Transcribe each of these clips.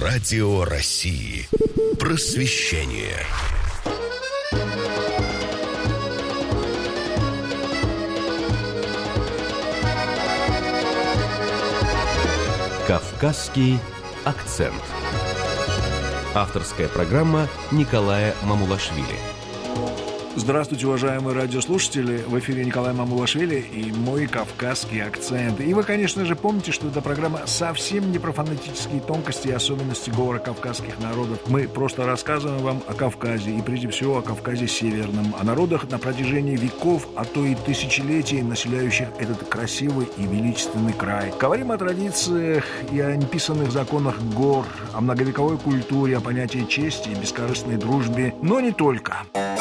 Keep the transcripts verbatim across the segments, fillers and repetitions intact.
Радио России. Просвещение. Кавказский акцент. Авторская программа Николая Мамулашвили. Здравствуйте, уважаемые радиослушатели. В эфире Николай Мамулашвили и мой кавказский акцент. И вы, конечно же, помните, что эта программа совсем не про фонетические тонкости и особенности говора кавказских народов. Мы просто рассказываем вам о Кавказе, и прежде всего о Кавказе Северном, о народах на протяжении веков, а то и тысячелетий, населяющих этот красивый и величественный край. Говорим о традициях и о неписанных законах гор, о многовековой культуре, о понятии чести и бескорыстной дружбе, но не только.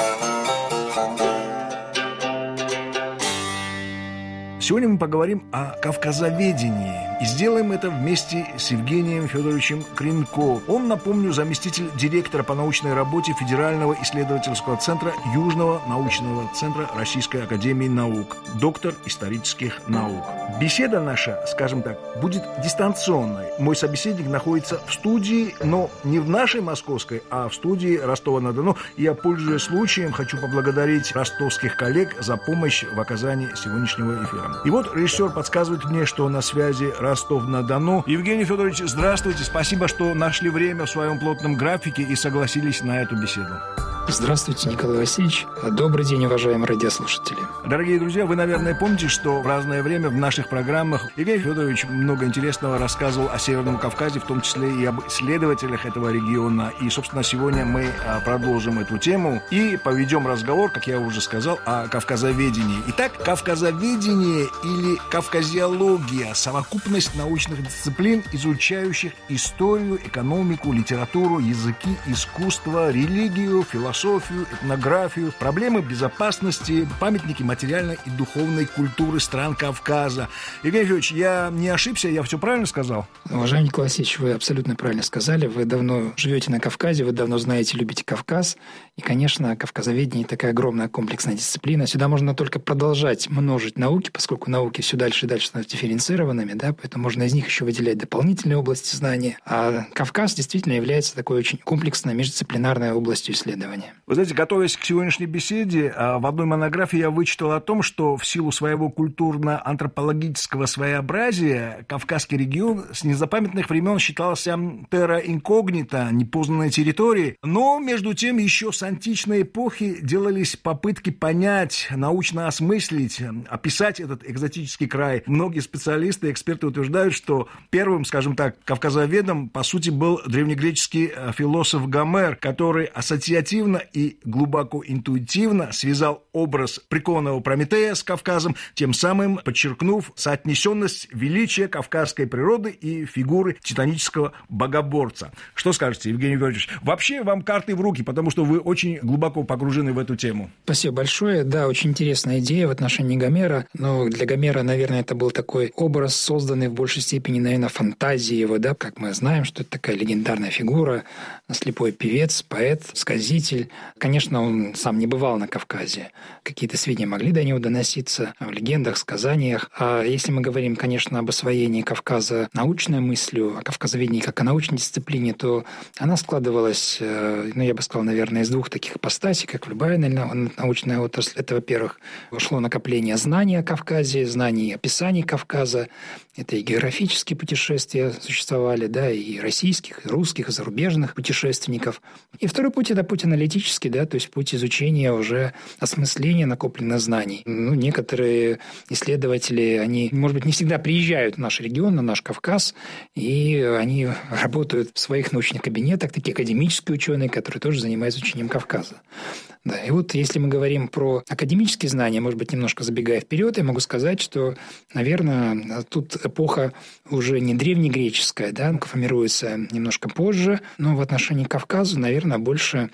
Сегодня мы поговорим о кавказоведении и сделаем это вместе с Евгением Федоровичем Кренко. Он, напомню, заместитель директора по научной работе Федерального исследовательского центра Южного научного центра Российской академии наук, доктор исторических наук. Беседа наша, скажем так, будет дистанционной. Мой собеседник находится в студии, но не в нашей московской, а в студии Ростова-на-Дону. Я, пользуясь случаем, хочу поблагодарить ростовских коллег за помощь в оказании сегодняшнего эфира. И вот режиссер подсказывает мне, что на связи Ростов-на-Дону. Евгений Федорович, здравствуйте. Спасибо, что нашли время в своем плотном графике и согласились на эту беседу. Здравствуйте, Николай Васильевич. Добрый день, уважаемые радиослушатели. Дорогие друзья, вы, наверное, помните, что в разное время в наших программах Евгений Федорович много интересного рассказывал о Северном Кавказе, в том числе и об исследователях этого региона. И, собственно, сегодня мы продолжим эту тему и поведем разговор, как я уже сказал, о кавказоведении. Итак, кавказоведение или кавказиология – совокупность научных дисциплин, изучающих историю, экономику, литературу, языки, искусство, религию, философию, философию, этнографию, проблемы безопасности, памятники материальной и духовной культуры стран Кавказа. Евгений Федорович, я не ошибся, я все правильно сказал? Уважаемый Николай Васильевич, вы абсолютно правильно сказали. Вы давно живете на Кавказе, вы давно знаете, любите Кавказ. И, конечно, кавказоведение такая огромная комплексная дисциплина. Сюда можно только продолжать множить науки, поскольку науки все дальше и дальше становятся дифференцированными, да, поэтому можно из них еще выделять дополнительные области знания. А Кавказ действительно является такой очень комплексной междисциплинарной областью исследования. Вы знаете, готовясь к сегодняшней беседе, в одной монографии я вычитал о том, что в силу своего культурно-антропологического своеобразия Кавказский регион с незапамятных времен считался terra incognita, непознанной территорией, но, между тем, еще с античной эпохи делались попытки понять, научно осмыслить, описать этот экзотический край. Многие специалисты, эксперты утверждают, что первым, скажем так, кавказоведом, по сути, был древнегреческий философ Гомер, который ассоциативно и глубоко интуитивно связал образ прикованного Прометея с Кавказом, тем самым подчеркнув соотнесенность величия кавказской природы и фигуры титанического богоборца. Что скажете, Евгений Федорович? Вообще вам карты в руки, потому что вы очень глубоко погружены в эту тему. Спасибо большое. Да, очень интересная идея в отношении Гомера. Но для Гомера, наверное, это был такой образ, созданный в большей степени, наверное, фантазией его, да, как мы знаем, что это такая легендарная фигура, слепой певец, поэт, сказитель. Конечно, он сам не бывал на Кавказе. Какие-то сведения могли до него доноситься в легендах, сказаниях. А если мы говорим, конечно, об освоении Кавказа научной мыслью, о кавказоведении как о научной дисциплине, то она складывалась, ну, я бы сказал, наверное, из двух таких ипостасей, как любая научная отрасль. Это, во-первых, шло накопление знаний о Кавказе, знаний и описаний Кавказа. Это и географические путешествия существовали, да, и российских, и русских, и зарубежных путешественников. И второй путь – это путь аналитический, да, то есть путь изучения уже осмысления накопленных знаний. Ну, некоторые исследователи, они, может быть, не всегда приезжают в наш регион, на наш Кавказ, и они работают в своих научных кабинетах, такие академические ученые, которые тоже занимаются изучением Кавказа. Да, и вот если мы говорим про академические знания, может быть, немножко забегая вперед, я могу сказать, что, наверное, тут эпоха уже не древнегреческая, да, формируется немножко позже, но в отношении Кавказа, наверное, больше с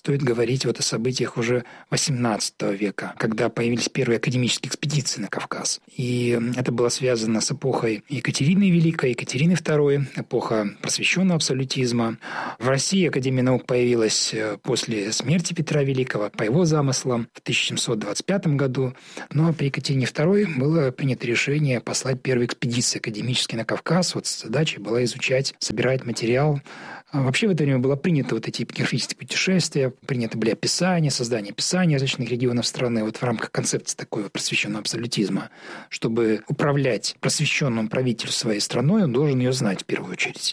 стоит говорить вот о событиях уже восемнадцатого века, когда появились первые академические экспедиции на Кавказ. И это было связано с эпохой Екатерины Великой, Екатерины Второй, эпоха просвещенного абсолютизма. В России Академия наук появилась после смерти Петра Великого, по его замыслам, в тысяча семьсот двадцать пятом году. Ну а при Екатерине Второй было принято решение послать первые экспедиции академические на Кавказ. Вот задача была изучать, собирать материал. Вообще в это время было принято вот эти эпиграфические путешествия, приняты были описания, создание описаний различных регионов страны вот в рамках концепции такой вот просвещенного абсолютизма. Чтобы управлять просвещенным правителем своей страной, он должен ее знать в первую очередь.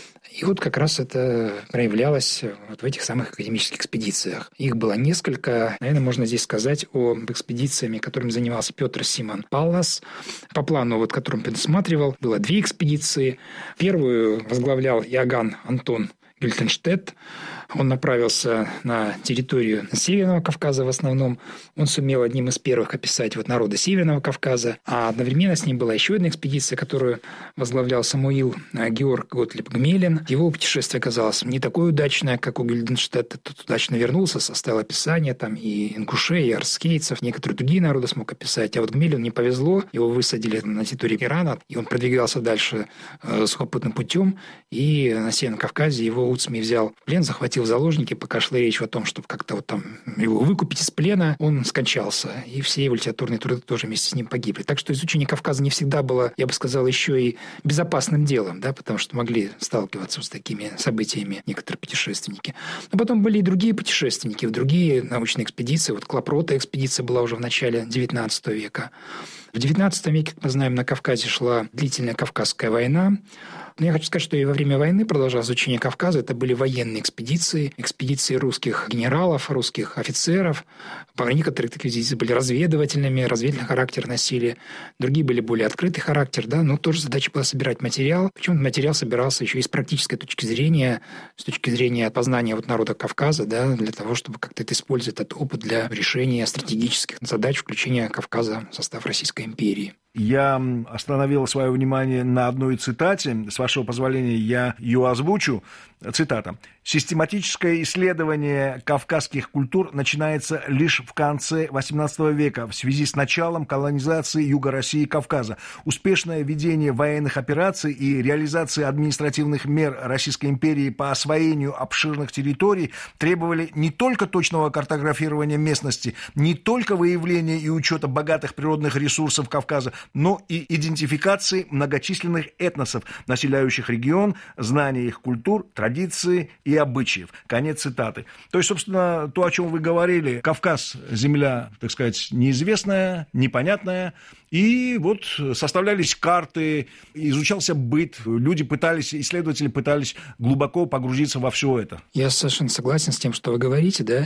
И вот как раз это проявлялось вот в этих самых академических экспедициях. Их было несколько. Наверное, можно здесь сказать об экспедициями, которыми занимался Петр Симон Паллас. По плану, вот, который он предусматривал, было две экспедиции. Первую возглавлял Иоганн Антон Гюльтенштедт. Он направился на территорию Северного Кавказа в основном. Он сумел одним из первых описать вот народы Северного Кавказа. А одновременно с ним была еще одна экспедиция, которую возглавлял Самуил Георг Готлиб Гмелин. Его путешествие оказалось не такое удачное, как у Гюльтенштедта. Тот удачно вернулся, составил описание там и ингушей, и арскейцев, некоторые другие народы смог описать. А вот Гмелину не повезло. Его высадили на территории Ирана, и он продвигался дальше э, сухопутным путем. И на Северном Кавказе его Уцмий взял в плен, захватил в заложники, пока шла речь о том, чтобы как-то вот там его выкупить из плена, он скончался. И все его литературные труды тоже вместе с ним погибли. Так что изучение Кавказа не всегда было, я бы сказал, еще и безопасным делом, да, потому что могли сталкиваться с такими событиями некоторые путешественники. Но потом были и другие путешественники, в другие научные экспедиции. Вот Клопрота экспедиция была уже в начале девятнадцатого века. В девятнадцатом веке, как мы знаем, на Кавказе шла длительная Кавказская война. Но я хочу сказать, что и во время войны продолжалось изучение Кавказа. Это были военные экспедиции, экспедиции русских генералов, русских офицеров. Некоторые такие экспедиции были разведывательными, разведывательный характер носили. Другие были более открытый характер, да, но тоже задача была собирать материал. Причем материал собирался еще и с практической точки зрения, с точки зрения познания вот народа Кавказа, да, для того, чтобы как-то это использовать, этот опыт для решения стратегических задач, включения Кавказа в состав Российской империи. Я остановил свое внимание на одной цитате. С вашего позволения, я ее озвучу. Цитата. «Систематическое исследование кавказских культур начинается лишь в конце восемнадцатого века в связи с началом колонизации Юга России и Кавказа. Успешное ведение военных операций и реализация административных мер Российской империи по освоению обширных территорий требовали не только точного картографирования местности, не только выявления и учета богатых природных ресурсов Кавказа, но и идентификации многочисленных этносов, населяющих регион, знания их культур, традиции и обычаев». Конец цитаты. То есть, собственно, то, о чем вы говорили, Кавказ – земля, так сказать, неизвестная, непонятная, и вот составлялись карты, изучался быт, люди пытались, исследователи пытались глубоко погрузиться во все это. Я совершенно согласен с тем, что вы говорите, да,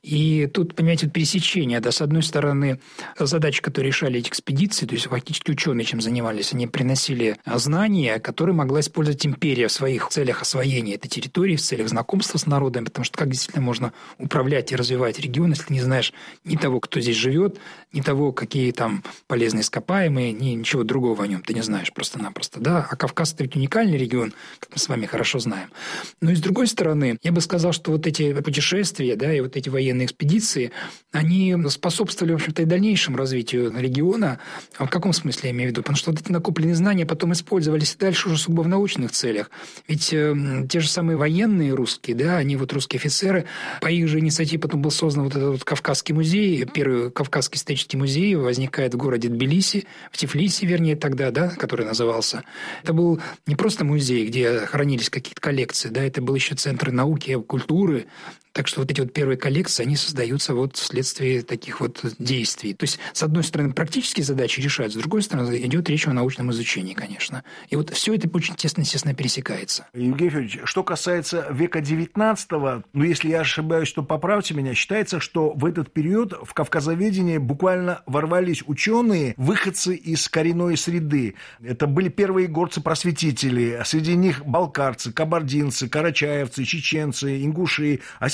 и тут, понимаете, пересечение, да, с одной стороны, задачи, которые решали эти экспедиции, то есть фактически ученые чем занимались, они приносили знания, которые могла использовать империя в своих целях освоения этой территории, в целях знакомства с народом, потому что как действительно можно управлять и развивать регион, если ты не знаешь ни того, кто здесь живет, ни того, какие там полезные ископаемые, ни ничего другого о нем ты не знаешь просто-напросто. Да? А Кавказ – это ведь уникальный регион, как мы с вами хорошо знаем. Но и с другой стороны, я бы сказал, что вот эти путешествия, да, и вот эти военные экспедиции, они способствовали, в общем-то, и дальнейшему развитию региона. А в каком смысле я имею в виду? Потому что вот эти накопленные знания потом использовались и дальше уже сугубо в научных целях. Ведь э, те же самые военные русские, да, они вот русские офицеры, по их же инициативе потом был создан вот этот вот Кавказский музей, первый Кавказский исторический музей возникает в городе Тбилиси, в Тифлисе, вернее, тогда, да, который назывался. Это был не просто музей, где хранились какие-то коллекции, да, это был еще центр науки, культуры. Так что вот эти вот первые коллекции, они создаются вот вследствие таких вот действий. То есть, с одной стороны, практические задачи решают, с другой стороны, идет речь о научном изучении, конечно. И вот все это очень тесно, естественно, пересекается. Евгений Федорович, что касается века девятнадцатого, ну, если я ошибаюсь, то поправьте меня, считается, что в этот период в кавказоведение буквально ворвались ученые, выходцы из коренной среды. Это были первые горцы-просветители, среди них балкарцы, кабардинцы, карачаевцы, чеченцы, ингуши, осетины,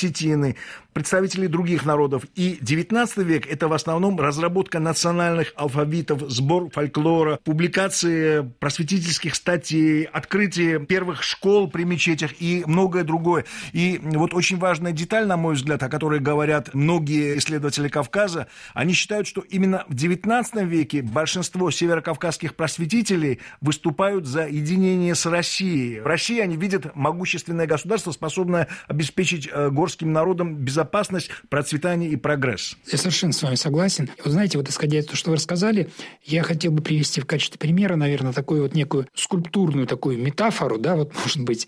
осетины, представители других народов. И девятнадцатый век – это в основном разработка национальных алфавитов, сбор фольклора, публикации просветительских статей, открытие первых школ при мечетях и многое другое. И вот очень важная деталь, на мой взгляд, о которой говорят многие исследователи Кавказа, они считают, что именно в девятнадцатом веке большинство северокавказских просветителей выступают за единение с Россией. В России они видят могущественное государство, способное обеспечить горским народам безопасность, процветание и прогресс. Я совершенно с вами согласен. Вот знаете, вот исходя из того, что вы рассказали, я хотел бы привести в качестве примера, наверное, такую вот некую скульптурную такую метафору, да, вот может быть,